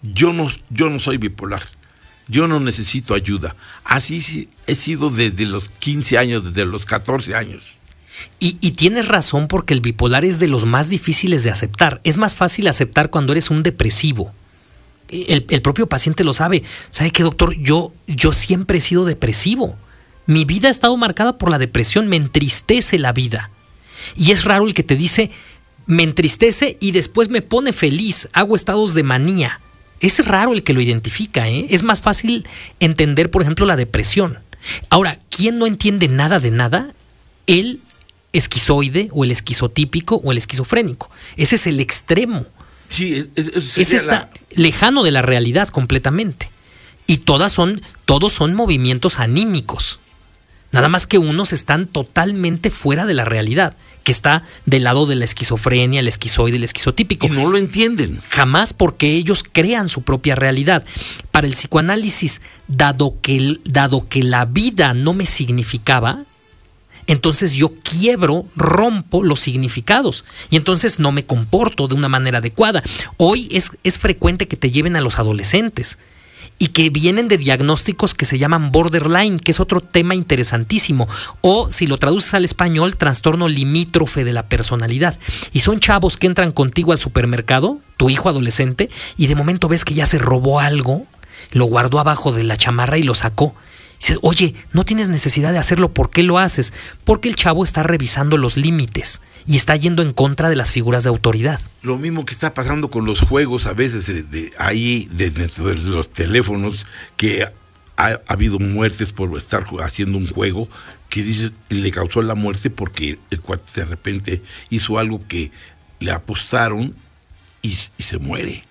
yo no soy bipolar, yo no necesito ayuda. Así he sido desde los 15 años, desde los 14 años. Y tienes razón, porque el bipolar es de los más difíciles de aceptar. Es más fácil aceptar cuando eres un depresivo. El propio paciente lo sabe. ¿Sabe qué, doctor? Yo siempre he sido depresivo. Mi vida ha estado marcada por la depresión. Me entristece la vida. Y es raro el que te dice, me entristece y después me pone feliz. Hago estados de manía. Es raro el que lo identifica, ¿eh? Es más fácil entender, por ejemplo, la depresión. Ahora, ¿quién no entiende nada de nada? El esquizoide o el esquizotípico o el esquizofrénico. Ese es el extremo. Sí, ese está lejano de la realidad completamente. Y todos son movimientos anímicos. Nada más que unos están totalmente fuera de la realidad, que está del lado de la esquizofrenia, el esquizoide, el esquizotípico. Y no lo entienden. Jamás, porque ellos crean su propia realidad. Para el psicoanálisis, dado que la vida no me significaba, entonces yo rompo los significados y entonces no me comporto de una manera adecuada. Hoy es frecuente que te lleven a los adolescentes y que vienen de diagnósticos que se llaman borderline, que es otro tema interesantísimo, o si lo traduces al español, trastorno limítrofe de la personalidad. Y son chavos que entran contigo al supermercado, tu hijo adolescente, y de momento ves que ya se robó algo, lo guardó abajo de la chamarra y lo sacó. Dices, oye, no tienes necesidad de hacerlo, ¿por qué lo haces? Porque el chavo está revisando los límites y está yendo en contra de las figuras de autoridad. Lo mismo que está pasando con los juegos a veces de los teléfonos, que ha habido muertes por estar haciendo un juego que dice, le causó la muerte porque el cuate de repente hizo algo que le apostaron y se muere.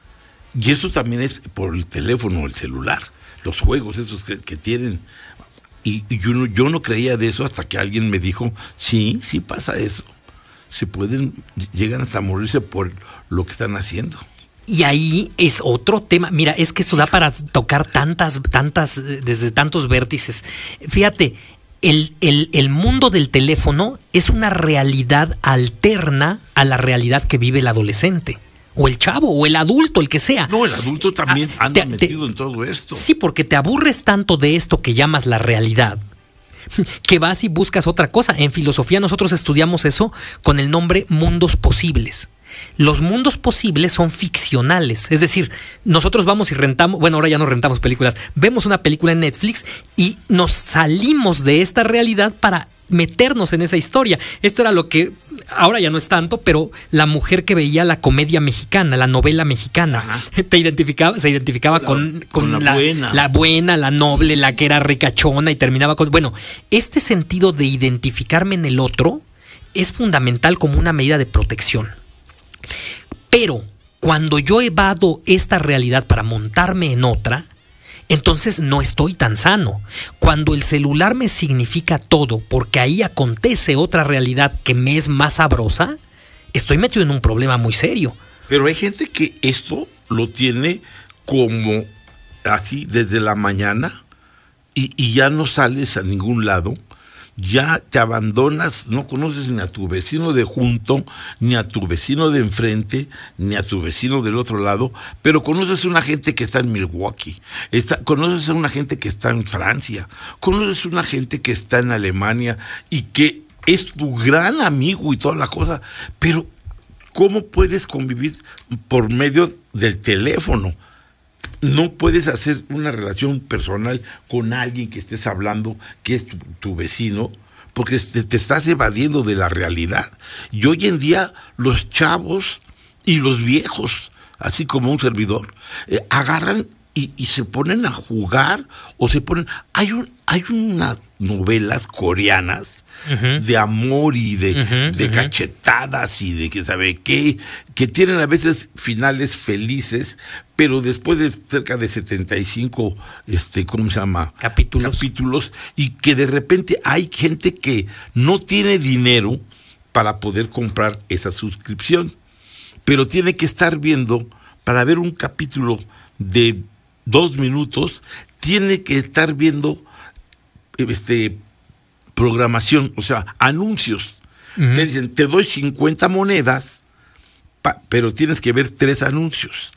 Y eso también es por el teléfono, el celular. Los juegos esos que tienen. Y yo no creía de eso hasta que alguien me dijo, sí pasa eso. Llegan hasta morirse por lo que están haciendo. Y ahí es otro tema. Mira, es que esto da para tocar desde tantos vértices. Fíjate, el mundo del teléfono es una realidad alterna a la realidad que vive el adolescente. O el chavo, o el adulto, el que sea. No, el adulto también anda metido en todo esto. Sí, porque te aburres tanto de esto que llamas la realidad, que vas y buscas otra cosa. En filosofía nosotros estudiamos eso con el nombre mundos posibles. Los mundos posibles son ficcionales. Es decir, nosotros vamos y rentamos, bueno, ahora ya no rentamos películas, vemos una película en Netflix y nos salimos de esta realidad para meternos en esa historia. Esto era lo que ahora ya no es tanto, pero la mujer que veía la comedia mexicana, la novela mexicana, se identificaba con la buena, la noble, la que era ricachona y terminaba con... Bueno, este sentido de identificarme en el otro es fundamental como una medida de protección. Pero cuando yo evado esta realidad para montarme en otra, entonces no estoy tan sano. Cuando el celular me significa todo, porque ahí acontece otra realidad que me es más sabrosa, estoy metido en un problema muy serio. Pero hay gente que esto lo tiene como así desde la mañana y ya no sales a ningún lado. Ya te abandonas, no conoces ni a tu vecino de junto, ni a tu vecino de enfrente, ni a tu vecino del otro lado, pero conoces a una gente que está en Milwaukee, conoces a una gente que está en Francia, conoces a una gente que está en Alemania y que es tu gran amigo y toda la cosa, pero ¿cómo puedes convivir por medio del teléfono? No puedes hacer una relación personal con alguien que estés hablando, que es tu vecino, porque te estás evadiendo de la realidad. Y hoy en día los chavos y los viejos, así como un servidor, agarran y se ponen a jugar o se ponen... Hay unas novelas coreanas de amor y de cachetadas y de que sabe qué, que tienen a veces finales felices, pero después de cerca de 75, ¿cómo se llama? Capítulos, y que de repente hay gente que no tiene dinero para poder comprar esa suscripción, pero tiene que estar viendo, para ver un capítulo de 2 minutos, tiene que estar viendo programación, o sea, anuncios. Te dicen, te doy 50 monedas, pero tienes que ver 3 anuncios.